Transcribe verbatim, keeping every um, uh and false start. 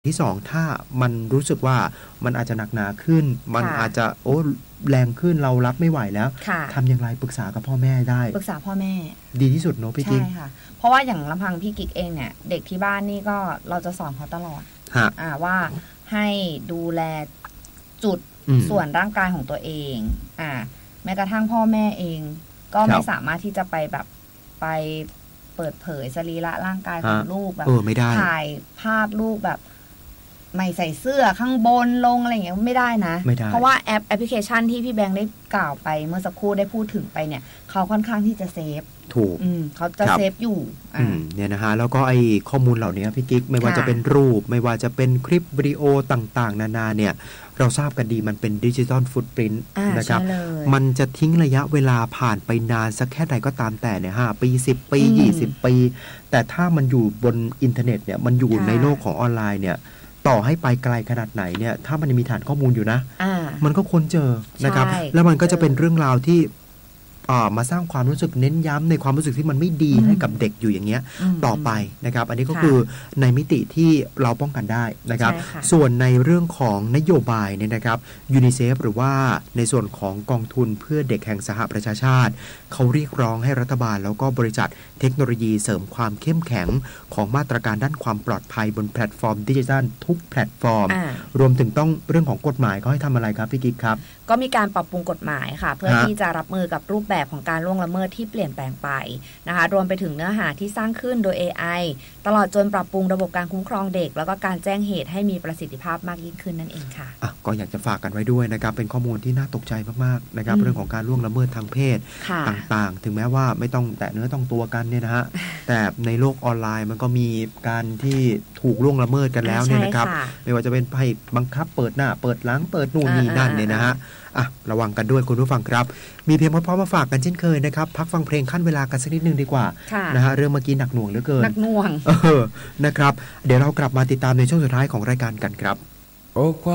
ที่สองถ้ามันรู้สึกว่ามันอาจจะหนักหนาขึ้นมันอาจจะโอ้แรงขึ้นเรารับไม่ไหวแล้วทำอย่างไรปรึกษากับพ่อแม่ได้ปรึกษาพ่อแม่ดีที่สุดเนาะพี่กิ๊กใช่ค่ะเพราะว่าอย่างลำพังพี่กิ๊กเองเนี่ยเด็กที่บ้านนี่ก็เราจะสอนเขาตลอดอ่าว่าให้ดูแลจุดส่วนร่างกายของตัวเองอ่าแม้กระทั่งพ่อแม่เองก็ไม่สามารถที่จะไปแบบไปเปิดเผยสรีระร่างกายของลูกแบบถ่ายภาพลูกแบบไม่ใส่เสื้อข้างบนลงอะไรอย่างเงี้ยไม่ได้นะเพราะว่าแอปแอปพลิเคชันที่พี่แบงค์ได้กล่าวไปเมื่อสักครู่ได้พูดถึงไปเนี่ยเขาค่อนข้างที่จะเซฟถูกเขาจะเซฟอยู่เนี่ยนะฮะแล้วก็ไอ้ข้อมูลเหล่านี้พี่กิ๊กไม่ว่าจะเป็นรูปไม่ว่าจะเป็นคลิปวิดีโอต่างๆนานาเนี่ยเราทราบกันดีมันเป็นดิจิทัลฟุตปรินท์นะครับมันจะทิ้งระยะเวลาผ่านไปนานสักแค่ใดก็ตามแต่เนี่ยห้าปีสิบปียี่สิบปีแต่ถ้ามันอยู่บนอินเทอร์เน็ตเนี่ยมันอยู่ในโลกของออนไลน์เนี่ยต่อให้ไปไกลขนาดไหนเนี่ยถ้ามันมีฐานข้อมูลอยู่นะมันก็ค้นเจอนะครับแล้วมันก็จะเป็นเรื่องราวที่มาสร้างความรู้สึกเน้นย้ำในความรู้สึกที่มันไม่ดีให้กับเด็กอยู่อย่างเงี้ยต่อไปนะครับอันนี้ก็คือในมิติที่เราป้องกันได้นะครับส่วนในเรื่องของนโยบายเนี่ยนะครับยูนิเซฟหรือว่าในส่วนของกองทุนเพื่อเด็กแห่งสหประชาชาติเขาเรียกร้องให้รัฐบาลแล้วก็บริษัทเทคโนโลยีเสริมความเข้มแข็งของมาตรการด้านความปลอดภัยบนแพลตฟอร์มดิจิทัลทุกแพลตฟอร์มรวมถึงต้องเรื่องของกฎหมายเขาให้ทำอะไรครับพี่กิ๊กครับก็มีการปรับปรุงกฎหมายค่ะเพื่อที่จะรับมือกับรูปแบบของการล่วงละเมิดที่เปลี่ยนแปลงไปนะคะรวมไปถึงเนื้อหาที่สร้างขึ้นโดย เอ ไอ ตลอดจนปรับปรุงระบบการคุ้มครองเด็กแล้วก็การแจ้งเหตุให้มีประสิทธิภาพมากยิ่งขึ้นนั่นเองค่ะอ่ะก็อยากจะฝากกันไว้ด้วยนะครับเป็นข้อมูลที่น่าตกใจมากๆนะครับเรื่องของการล่วงละเมิดทางเพศต่างๆถึงแม้ว่าไม่ต้องแตะเนื้อต้องตัวกันเนี่ยนะฮะแต่ในโลกออนไลน์มันก็มีการที่ถูกล่วงละเมิดกันแล้วเนี่ยนะครับไม่ว่าจะเป็นให้บังคับเปิดหน้าเปิดหลังเปิดนู่นนี่นั่นเนี่ยนะฮะอ่ะระวังกันด้วยคุณผู้ฟังครับมีเพลงเพราะๆมาฝากกันเช่นเคยนะครับพักฟังเพลงขั้นเวลากันสักนิดนึงดีกว่านะฮะเรื่องเมื่อกี้หนักหน่วงเหลือเกินหนักหน่วงเออนะครับเดี๋ยวเรากลับมาติดตามในช่วงสุดท้ายของรายการกันครับ